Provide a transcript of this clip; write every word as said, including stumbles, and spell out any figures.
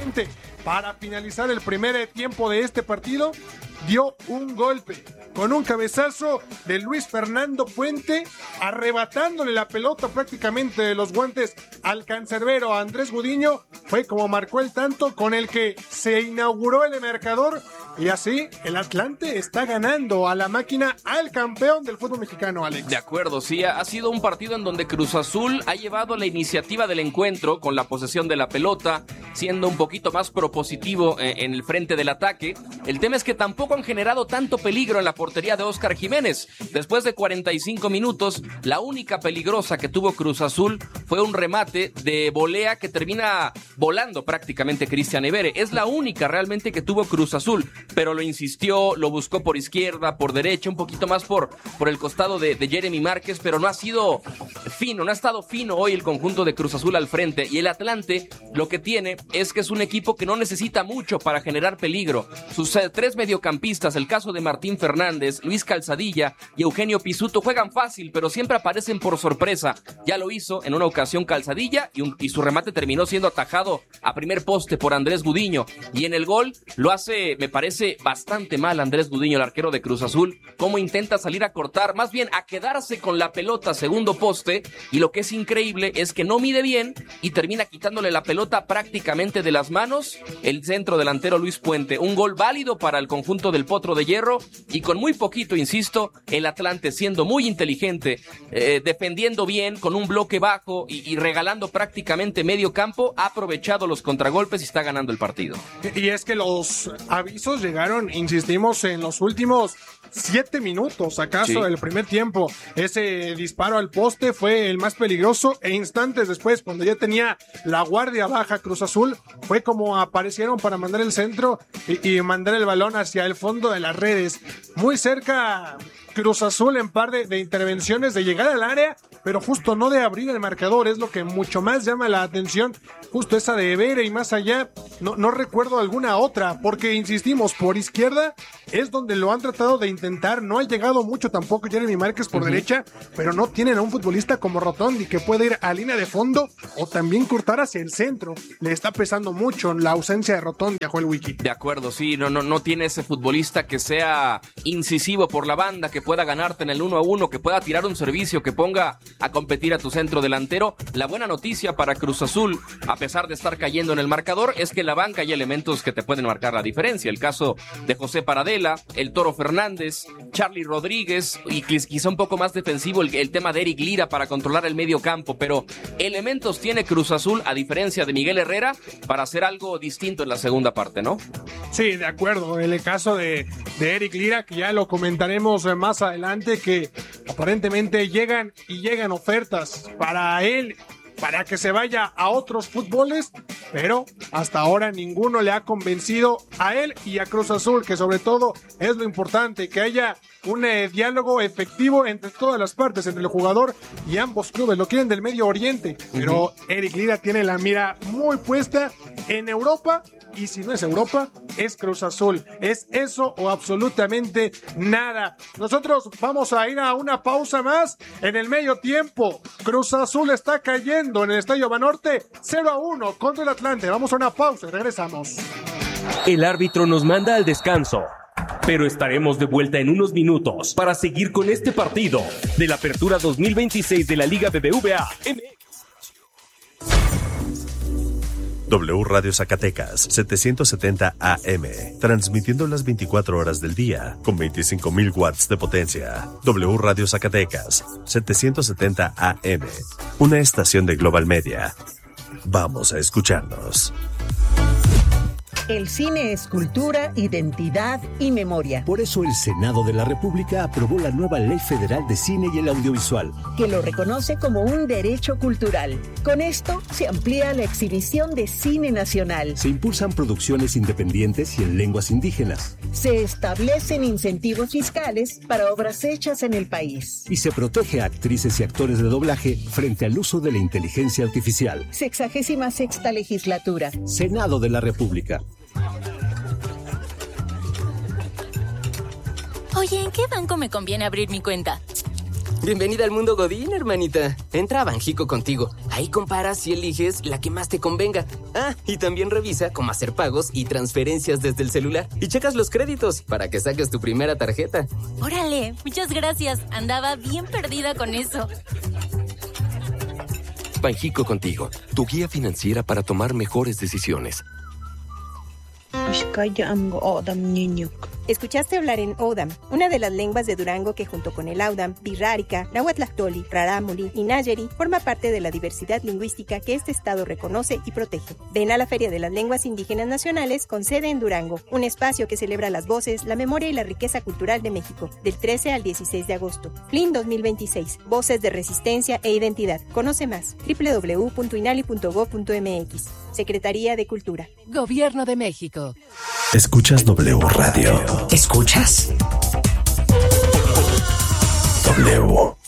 Puente. Para finalizar el primer tiempo de este partido, dio un golpe con un cabezazo de Luis Fernando Puente, arrebatándole la pelota prácticamente de los guantes al cancerbero Andrés Gudiño. Fue como marcó el tanto con el que se inauguró el marcador, y así el Atlante está ganando a la máquina, al campeón del fútbol mexicano, Alex. De acuerdo, sí, ha sido un partido en donde Cruz Azul ha llevado la iniciativa del encuentro con la posesión de la pelota, siendo un poquito más propositivo en el frente del ataque. El tema es que tampoco han generado tanto peligro en la portería de Óscar Jiménez. Después de cuarenta y cinco minutos, la única peligrosa que tuvo Cruz Azul fue un remate de volea que termina volando prácticamente Cristian Evere. Es la única realmente que tuvo Cruz Azul, pero lo insistió, lo buscó por izquierda, por derecha, un poquito más por, por el costado de, de Jeremy Márquez, pero no ha sido fino, no ha estado fino hoy el conjunto de Cruz Azul al frente. Y el Atlante lo que tiene es que es un equipo que no necesita mucho para generar peligro. Sus eh, tres mediocampistas, el caso de Martín Fernández, Luis Calzadilla y Eugenio Pisuto, juegan fácil, pero siempre aparecen por sorpresa. Ya lo hizo en una ocasión Calzadilla y, un, y su remate terminó siendo atajado a primer poste por Andrés Gudiño. Y en el gol lo hace, me parece, bastante mal Andrés Gudiño, el arquero de Cruz Azul, cómo intenta salir a cortar, más bien a quedarse con la pelota segundo poste, y lo que es increíble es que no mide bien y termina quitándole la pelota prácticamente de las manos el centro delantero Luis Puente. Un gol válido para el conjunto del Potro de Hierro, y con muy poquito, insisto, el Atlante siendo muy inteligente, eh, defendiendo bien, con un bloque bajo y, y regalando prácticamente medio campo, ha aprovechado los contragolpes y está ganando el partido. Y es que los avisos llegaron, insistimos, en los últimos siete minutos, acaso, sí, del primer tiempo. Ese disparo al poste fue el más peligroso, e instantes después, cuando ya tenía la guardia baja Cruz Azul, fue como aparecieron para mandar el centro y, y mandar el balón hacia el fondo de las redes. Muy cerca Cruz Azul en par de, de intervenciones de llegar al área, pero justo no de abrir el marcador. Es lo que mucho más llama la atención, justo esa de Evere, y más allá no, no recuerdo alguna otra, porque insistimos, por izquierda es donde lo han tratado de intentar. No ha llegado mucho tampoco Jeremy Márquez por uh-huh. derecha, pero no tienen a un futbolista como Rotondi que puede ir a línea de fondo o también cortar hacia el centro. Le está pesando mucho la ausencia de Rotondi a Joel Wiki. De acuerdo, sí, no, no, no tiene ese futbolista que sea incisivo por la banda, que pueda ganarte en el uno a uno, que pueda tirar un servicio, que ponga a competir a tu centro delantero. La buena noticia para Cruz Azul, a pesar de estar cayendo en el marcador, es que en la banca hay elementos que te pueden marcar la diferencia. El caso de José Paradela, el Toro Fernández, Charlie Rodríguez, y quizá un poco más defensivo el, el tema de Eric Lira para controlar el medio campo, pero elementos tiene Cruz Azul, a diferencia de Miguel Herrera, para hacer algo distinto en la segunda parte, ¿no? Sí, de acuerdo. En el caso de, de Eric Lira, que ya lo comentaremos más adelante, que aparentemente llegan y llegan ofertas para él, para que se vaya a otros fútboles, pero hasta ahora ninguno le ha convencido a él y a Cruz Azul, que sobre todo es lo importante, que haya un eh, diálogo efectivo entre todas las partes, entre el jugador y ambos clubes. Lo quieren del Medio Oriente, pero uh-huh. Eric Lira tiene la mira muy puesta en Europa, y si no es Europa, es Cruz Azul. Es eso o absolutamente nada. Nosotros vamos a ir a una pausa más en el medio tiempo. Cruz Azul está cayendo en el Estadio Banorte cero a uno contra el Atlante. Vamos a una pausa y regresamos. El árbitro nos manda al descanso, pero estaremos de vuelta en unos minutos para seguir con este partido de la Apertura dos mil veintiséis de la Liga B B V A M X. W Radio Zacatecas, setecientos setenta A M, transmitiendo las veinticuatro horas del día, con veinticinco mil watts de potencia. W Radio Zacatecas, setecientos setenta A M, una estación de Global Media. Vamos a escucharnos. El cine es cultura, identidad y memoria. Por eso el Senado de la República aprobó la nueva Ley Federal de Cine y el Audiovisual, que lo reconoce como un derecho cultural. Con esto se amplía la exhibición de cine nacional. Se impulsan producciones independientes y en lenguas indígenas. Se establecen incentivos fiscales para obras hechas en el país. Y se protege a actrices y actores de doblaje frente al uso de la inteligencia artificial. Sexagésima sexta legislatura. Senado de la República. Oye, ¿en qué banco me conviene abrir mi cuenta? Bienvenida al mundo Godín, hermanita. Entra a Banjico contigo. Ahí comparas y eliges la que más te convenga. Ah, y también revisa cómo hacer pagos y transferencias desde el celular. Y checas los créditos para que saques tu primera tarjeta. Órale, muchas gracias. Andaba bien perdida con eso. Banjico contigo, tu guía financiera para tomar mejores decisiones. Escuchaste hablar en Odam, una de las lenguas de Durango que junto con el Audam, Birrárica, Nahuatlactoli, Rarámuri y Nayeri forma parte de la diversidad lingüística que este estado reconoce y protege. Ven a la Feria de las Lenguas Indígenas Nacionales con sede en Durango, un espacio que celebra las voces, la memoria y la riqueza cultural de México, del trece al dieciséis de agosto. F L I N dos mil veintiséis, Voces de Resistencia e Identidad. Conoce más, doble u doble u doble u punto inali punto gob punto eme equis. Secretaría de Cultura. Gobierno de México. Escuchas W Radio. ¿Escuchas? W.